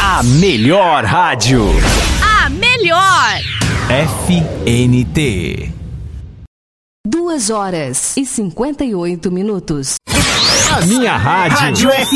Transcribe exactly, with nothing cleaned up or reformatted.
A melhor rádio. A melhor. F N T. Duas horas e cinquenta e oito minutos. A minha rádio. Rádio F